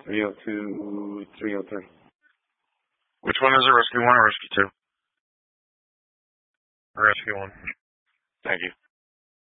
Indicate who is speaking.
Speaker 1: 302, 303.
Speaker 2: Which one is it, Rescue 1 or Rescue 2? Rescue 1. Thank you.